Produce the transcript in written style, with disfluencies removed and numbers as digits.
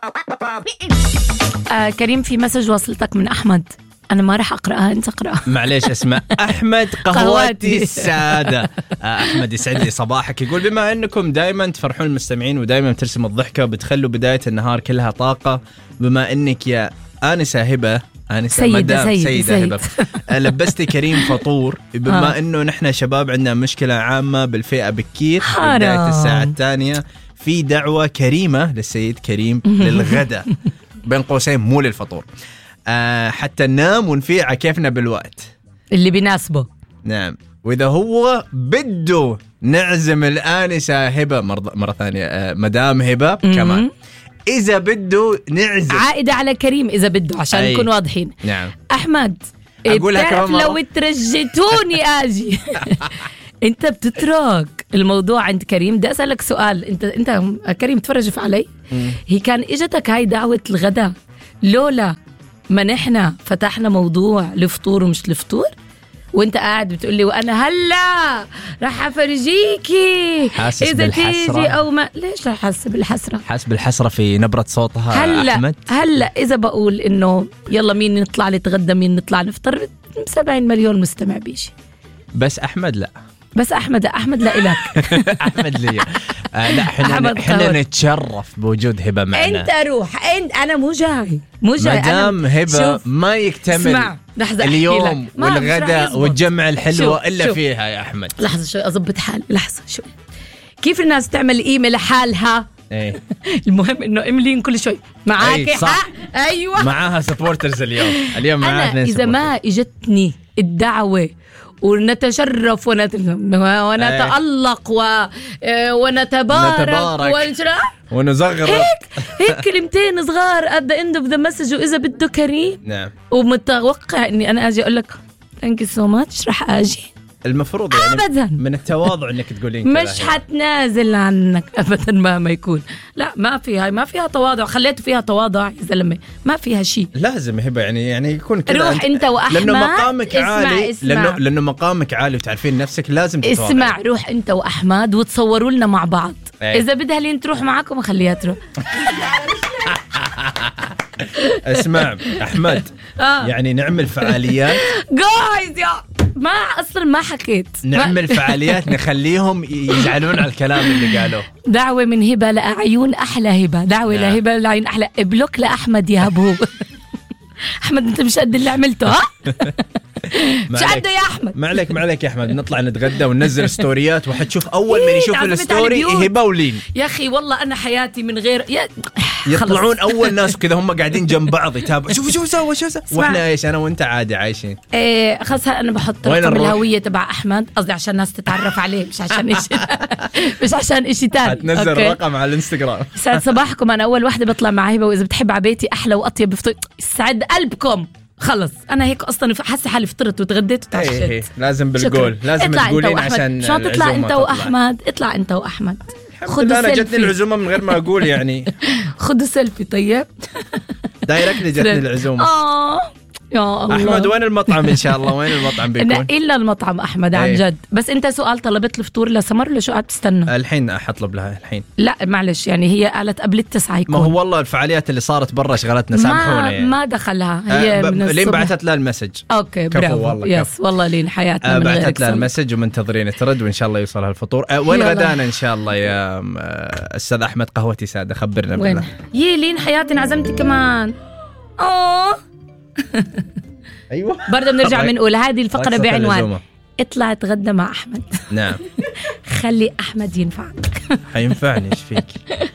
كريم، في مسج وصلتك من أحمد، أنا ما رح أقرأها، أنت أقرأها. معليش، اسمه أحمد قهوتي السادة. أحمد يسعد لي صباحك، يقول بما أنكم دائما تفرحون المستمعين ودائما ترسم الضحكة وبتخلوا بداية النهار كلها طاقة، بما أنك يا آنسة هبة، سيدة هبة لبستي كريم فطور، بما أنه نحن شباب عندنا مشكلة عامة بالفئة بكير بداية الساعة الثانية، في دعوة كريمة للسيد كريم للغداء بين قوسين مو للفطور، حتى ننام ونفيع كيفنا بالوقت اللي بيناسبه. نعم، وإذا هو بده نعزم الآنسة هبة مرة ثانية، مدام هبة كمان، إذا بده نعزم عائدة على كريم إذا بده، عشان نكون واضحين. نعم أحمد، أقولها لو ترجتوني آجي. أنت بتترك الموضوع عند كريم. بدي أسألك سؤال، أنت كريم تفرج علي، هي كان إجتك هاي دعوة الغداء لولا ما نحن فتحنا موضوع الفطور ومش الفطور، وانت قاعد بتقولي وانا هلا رح افرجيكي اذا تيجي او ما. ليش رح احس بالحسره؟ حاسس بالحسره في نبره صوتها. هلا اذا بقول انه يلا مين نطلع نتغدى مين نطلع نفطر، 70 مليون مستمع بيجي. بس احمد لا، أحمد لا إلك. أحمد لي. لا، احنا نتشرف بوجود هبة معنا. أنت روح، أنا مو جاي. مدام هبة ما يكتمل اليوم والغداء والجمع الحلوة إلا فيها يا أحمد. لحظة شوي أضبط حالي، لحظة شوي. كيف الناس تعمل قيمة لحالها؟ ايه. المهم إنه إملين كل شوي معاك حق. أيوة، معاها سبورترز اليوم معاها 2 إذا ما إجتني الدعوة ونتشرف ونتألق ونتبارك ونزغرط هيك كلمتين صغار at the end of the message. وإذا بده كريم، نعم، ومتوقع إني أنا أجي أقول لك thank you so much، رح أجي. المفروض يعني أبداً من التواضع انك تقولين مش حتنازل عنك ابدا مهما يكون. لا، ما فيها تواضع، خليته فيها تواضع يا زلمه، ما فيها شيء. لازم هبه يعني يكون كذا. روح انت واحمد، لانه مقامك عالي. لانه مقامك عالي وتعرفين نفسك، لازم تتواضع. اسمع، روح انت واحمد وتصوروا لنا مع بعض. اذا بدها لين تروح معكم اخليها تروح. اسمع احمد، يعني نعمل فعاليات جايز، يا ما حكيت، نعمل فعاليات نخليهم يزعلون على الكلام اللي قالوه. دعوة من هبة لعيون أحلى هبة، دعوة لهبة لعيون أحلى، بلوك لأحمد يا هبوب. أحمد أنت مش قد اللي عملته، ها؟ مش قده يا أحمد. ما عليك يا أحمد، نطلع نتغدى وننزل ستوريات، وحتشوف أول من يشوف الستوري هبة ولين. يا أخي والله أنا حياتي من غير يطلعون أول ناس كذا، هم قاعدين جنب بعض يتابعوا، شوفوا سوا واحنا ايش، انا وانت عادي عايشين. خلاص انا بحط رقم الهوية تبع أحمد، قصدي عشان الناس تتعرف عليه، مش عشان مش عشان إشي تاني. هتنزل رقم على الانستغرام. سعد صباحكم، انا اول واحدة بطلع مع هبة، واذا بتحب عبيتي احلى واطيب فطور سعد قلبكم. خلص انا هيك اصلا حاسه حالي فطرت وتغديت وتعشيت. لازم بالقول، لازم تقولين عشان شو تطلع انت واحمد. اطلع انت واحمد، خذوا انا جتني العزومه من غير ما اقول يعني. خذوا سيلفي. طيب دايركت جتني العزومه. يا الله. أحمد وين المطعم إن شاء الله؟ وين المطعم بيكون؟ إلا المطعم أحمد عن جد. بس أنت سؤال، طلبت الفطور لسمر ولا شو قاعد تستنى؟ الحين أحطلب لها الحين. لا معلش، يعني هي قالت قبل 9 يكون. ما هو والله الفعاليات اللي صارت برا شغلتنا، سامحونا يعني. ما دخلها هي من الصبح. لين بعثت لها المسج. أوكي برافو والله. يس والله لين حياتنا من بعثت لها المسج ومنتظرين ترد، وإن شاء الله يوصلها الفطور. وين غدانا إن شاء الله يا أستاذ أحمد قهوتي سادة؟ خبرنا بالله. لين حياتي انعزمتي كمان. أيوة برضه بنرجع بنقول هذه الفقرة بعنوان اطلع اتغدى مع أحمد. نعم. خلي أحمد ينفعك. حينفعني، ايش فيك؟